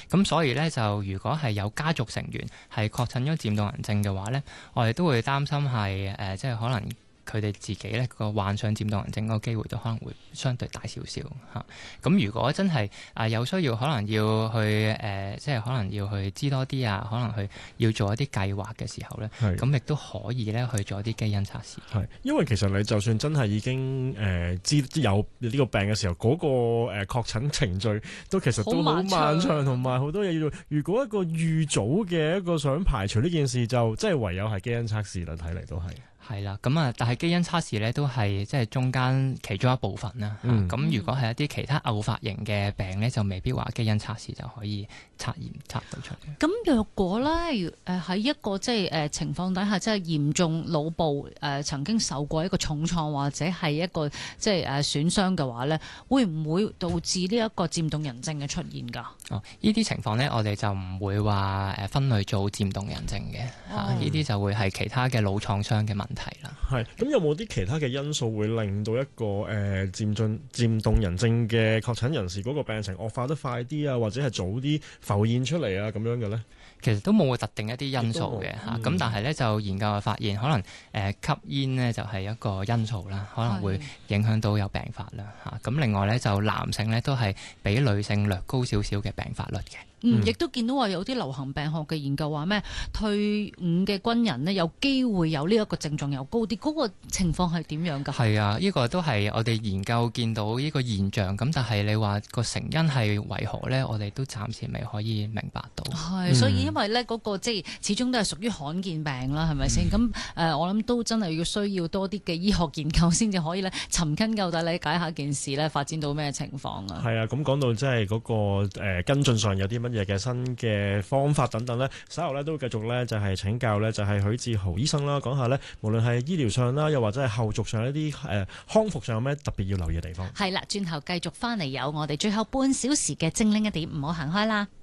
咁所以咧就如果係有家族成員係確診咗漸凍人症嘅話咧，我哋都會擔心係即係可能佢哋自己咧個患上漸凍人症嗰個機會都可能會相對大少少嚇。咁如果真係有需要，可能要去即係可能要去知多啲啊，可能去要做一啲計劃嘅時候咧，咁亦都可以咧去做一啲基因測試。 係，因為其實你就算真係已經知有呢個病嘅時候，嗰個確診程序都其實都好漫長，同埋好多嘢要做。如果一個預早嘅一個想排除呢件事，就即係唯有係基因測試啦。睇嚟都係。係啦，咁啊，但係基因測試咧都係即係中間其中一部分啦。咁如果係一啲其他偶發型嘅病咧，就未必話基因測試就可以測到出嚟。 咁若果咧，喺一個即係情況底下，即係嚴重腦部曾經受過一個重創或者係一個即係損傷嘅話咧，會唔會導致呢一個漸凍人症嘅出現㗎？ 呢啲情況咧，我哋就唔會話分類做漸凍人症嘅。呢啲就會係其他嘅腦創傷嘅問題啦。 係，咁有冇啲其他嘅因素會令到一個漸凍人症嘅確診人士嗰個病情惡化得快啲啊，或者係早啲浮現出嚟啊咁樣嘅咧？ 其實都冇特定一啲因素嘅嚇，咁但係咧就研究發現，可能吸煙咧就係一個因素啦，可能會影響到有病發啦嚇。咁另外咧就男性咧都係比女性略高少少嘅病發率嘅。 亦都見到話有啲流行病學嘅研究話咩退伍嘅軍人呢，有機會有呢一個症狀又高啲，嗰個情況係點樣㗎？ 係啊，呢個都係我哋研究見到呢個現象，咁但係你話個成因係為何呢？我哋都暫時未可以明白到。 係，所以因為呢嗰個即係始終都係屬於罕見病啦，係咪先？咁我諗都真係要需要多啲嘅醫學研究先至可以咧尋根究底理解下件事咧發展到咩情況啊？ 係啊，咁講到即係嗰個跟進上有啲乜嘢嘅新嘅方法等等咧，稍後咧都會繼續咧就係請教咧就係許志豪醫生啦，講下咧無論係醫療上啦，又或者係後續上一啲康復上有咩特別要留意嘅地方。 係啦，轉頭繼續翻嚟有我哋最後半小時嘅精靈一點，唔好行開啦。